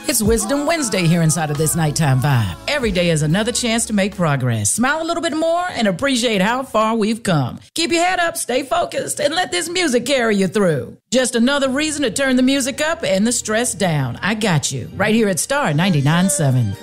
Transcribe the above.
It's Wisdom Wednesday here inside of this nighttime vibe. Every day is another chance to make progress. Smile a little bit more and appreciate how far we've come. Keep your head up, stay focused, and let this music carry you through. Just another reason to turn the music up and the stress down. I got you right here at Star 99.7.